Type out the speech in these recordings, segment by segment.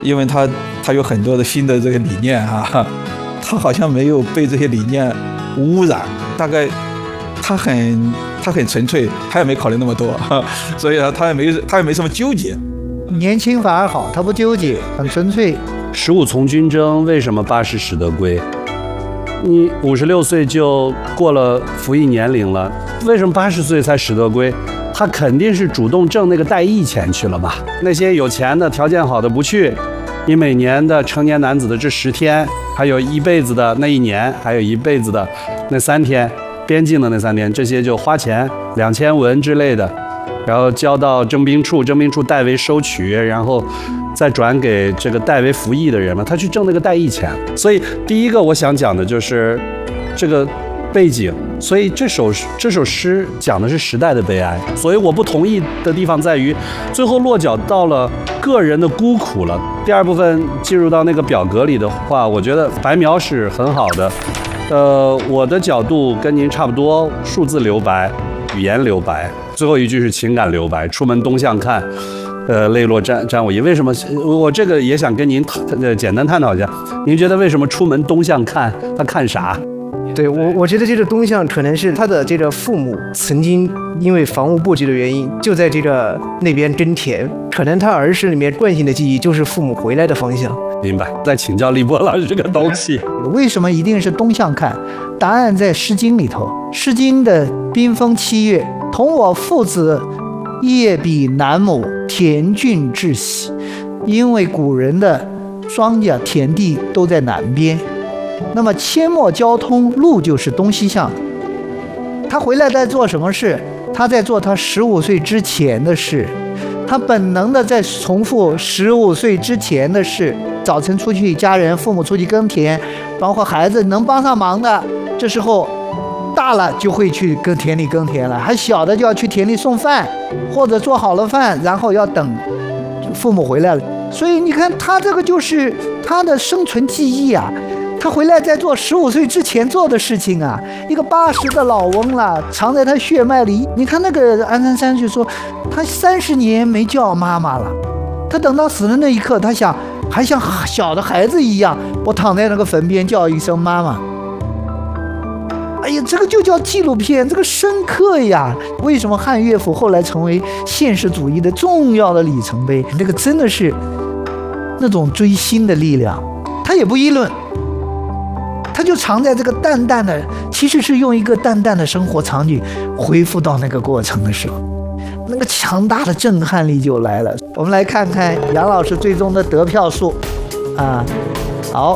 因为他有很多的新的这个理念啊，他好像没有被这些理念污染，大概他很纯粹，他也没考虑那么多，所以他也没什么纠结。 年轻反而好，他不纠结，很纯粹。 15从军征为什么80始得归？你56岁就过了服役年龄了，为什么80岁才始得归？他肯定是主动挣那个代役钱去了吧？那些有钱的、条件好的不去，你每年的成年男子的这10天，还有一辈子的那1年，还有一辈子的那3天，边境的那3天，这些就花钱2000文之类的，然后交到征兵处，征兵处代为收取，然后再转给这个代为服役的人嘛，他去挣那个代役钱。所以第一个我想讲的就是这个背景，所以这首诗讲的是时代的悲哀。所以我不同意的地方在于，最后落脚到了个人的孤苦了。第二部分进入到那个表格里的话，我觉得白描是很好的。我的角度跟您差不多，数字留白，语言留白，最后一句是情感留白。出门东向看，泪落沾我衣。为什么我这个也想跟您简单探讨一下？您觉得为什么出门东向看？他看啥？ 对，我觉得这个东向可能是他的这个父母曾经因为防务布局的原因，就在这个那边耕田，可能他儿时里面惯性的记忆就是父母回来的方向。 明白。再请教立波老师这个东西， 为什么一定是东向看？答案在《诗经》里头，《诗经》的冰封7月，同我父子夜比南亩，田郡至喜。因为古人的庄稼田地都在南边，那么阡陌交通，路就是东西向。他回来在做什么事？他在做他15岁之前的事，他本能的在重复15岁之前的事。早晨出去，家人父母出去耕田，包括孩子能帮上忙的，这时候大了就会去田里耕田了，还小的就要去田里送饭，或者做好了饭，然后要等父母回来了。所以你看，他这个就是他的生存记忆啊。他回来在做15岁之前做的事情啊，一个80的老翁了，藏在他血脉里。你看那个安三山就说，他30年没叫妈妈了，他等到死的那一刻，他想还像小的孩子一样，我躺在那个坟边叫一声妈妈。哎呀，这个就叫纪录片，这个深刻呀！为什么汉乐府后来成为现实主义的重要的里程碑？这个真的是那种追星的力量。他也不议论，他就藏在这个淡淡的，其实是用一个淡淡的生活场景恢复到那个过程的时候，那个强大的震撼力就来了。我们来看看杨老师最终的得票数啊，好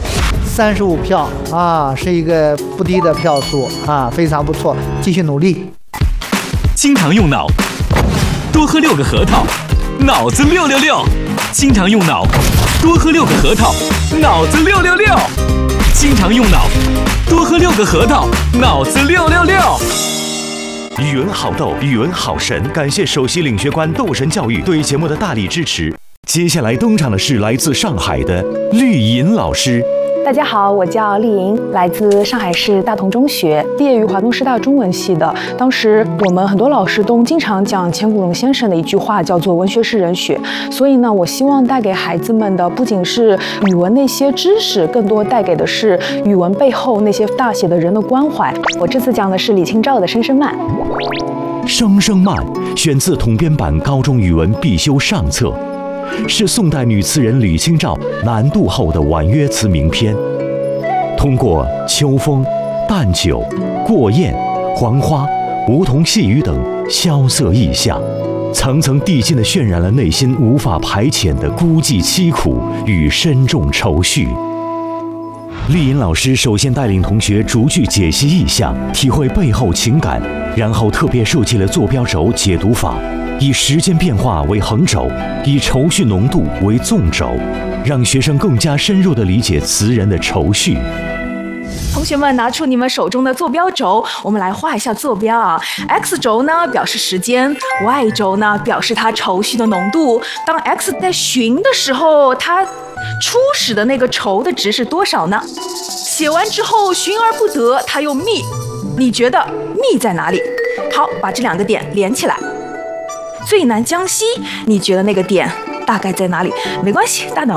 ，35票啊，是一个不低的票数啊，非常不错，继续努力。 经常用脑，多喝6个核桃，脑子666。经常用脑，多喝6个核桃，脑子666。经常用脑，多喝6个核桃，脑子666。 语文好逗，语文好神！感谢首席领学官逗神教育对节目的大力支持。接下来登场的是来自上海的绿莹老师。 大家好，我叫丽莹，来自上海市大同中学，毕业于华东师大中文系的。当时我们很多老师都经常讲钱谷荣先生的一句话，叫做文学是人学。所以呢，我希望带给孩子们的不仅是语文那些知识，更多带给的是语文背后那些大写的人的关怀。我这次讲的是李清照的《声声慢》。 声声慢选自统编版高中语文必修上册，是宋代女词人李清照南渡后的婉约词名篇。通过秋风、淡酒、过雁、黄花、梧桐细雨等萧瑟意象，层层递进地渲染了内心无法排遣的孤寂凄苦与深重愁绪。丽颖老师首先带领同学逐句解析意象，体会背后情感，然后特别设计了坐标轴解读法，以时间变化为横轴，以愁绪浓度为纵轴，让学生更加深入地理解词人的愁绪。 同学们拿出你们手中的坐标轴，我们来画一下坐标啊。X 轴呢表示时间 ，Y 轴呢表示它愁绪的浓度。当 X 在寻的时候，它初始的那个愁的值是多少呢？写完之后寻而不得，它又觅，你觉得觅在哪里？好，把这2个点连起来。最南江西，你觉得那个点大概在哪里？没关系，大脑